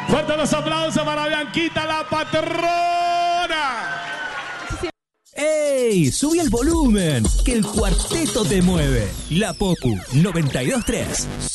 Fuerte los aplausos para Bianquita, la patrona. ¡Ey! Subí el volumen, que el cuarteto te mueve. La Popu 92.3.